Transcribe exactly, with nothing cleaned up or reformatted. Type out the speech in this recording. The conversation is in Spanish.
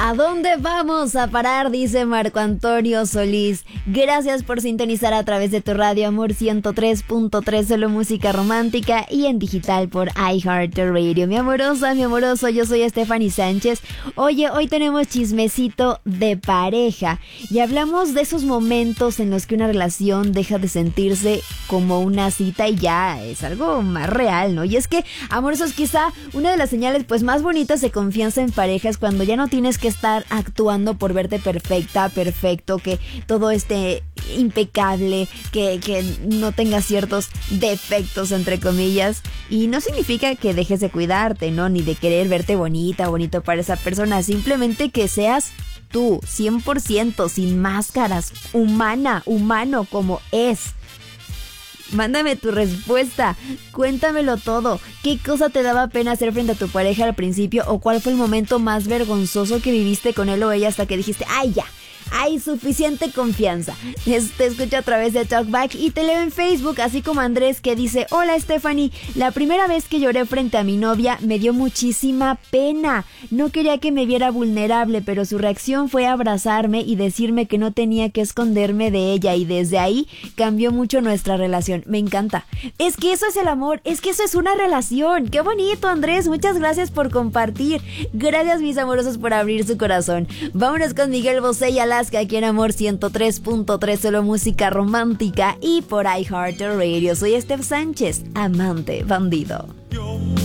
¿A dónde vamos a parar? Dice Marco Antonio Solís. Gracias por sintonizar a través de tu radio Amor ciento tres punto tres, solo música romántica, y en digital por iHeartRadio. Mi amorosa, mi amoroso, yo soy Stephanie Sánchez. Oye, hoy tenemos chismecito de pareja y hablamos de esos momentos en los que una relación deja de sentirse como una cita y ya es algo más real, ¿no? Y es que, amorosos, quizá una de las señales pues más bonitas de confianza en pareja es cuando ya no tienes que estar actuando por verte perfecta, perfecto, que todo esté impecable, que, que no tengas ciertos defectos, entre comillas. Y no significa que dejes de cuidarte, ¿no? Ni de querer verte bonita, bonito para esa persona. Simplemente que seas tú, cien por ciento, sin máscaras, humana, humano como es. Mándame tu respuesta, cuéntamelo todo. ¿Qué cosa te daba pena hacer frente a tu pareja al principio? ¿O cuál fue el momento más vergonzoso que viviste con él o ella hasta que dijiste, ¡ay, ya! Hay suficiente confianza? Te escucho a través de Talkback y te leo en Facebook, así como Andrés, que dice: hola Stephanie, la primera vez que lloré frente a mi novia me dio muchísima pena. No quería que me viera vulnerable, pero su reacción fue abrazarme y decirme que no tenía que esconderme de ella, y desde ahí cambió mucho nuestra relación. Me encanta. Es que eso es el amor, es que eso es una relación. ¡Qué bonito, Andrés! Muchas gracias por compartir. Gracias, mis amorosos, por abrir su corazón. Vámonos con Miguel Bosé y Alaska aquí en Amor ciento tres punto tres, solo música romántica, y por iHeartRadio. Soy Steph Sánchez, amante bandido.